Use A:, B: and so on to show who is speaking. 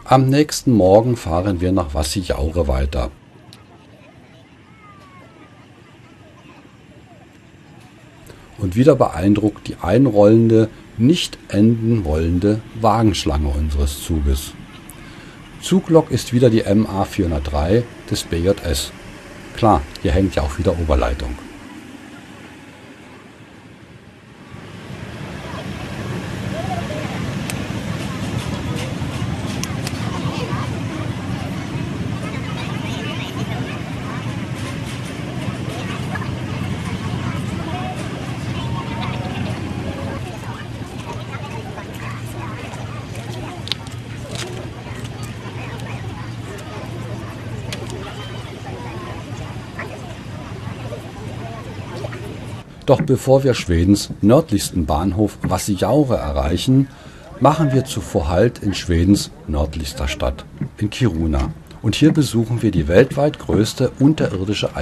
A: Am nächsten Morgen fahren wir nach Vassijaure weiter. Und wieder beeindruckt die einrollende, nicht enden wollende Wagenschlange unseres Zuges. Zuglok ist wieder die MA 403 des BJS. Klar, hier hängt ja auch wieder Oberleitung. Doch bevor wir Schwedens nördlichsten Bahnhof Vassijaure erreichen, machen wir zuvor Halt in Schwedens nördlichster Stadt, in Kiruna. Und hier besuchen wir die weltweit größte unterirdische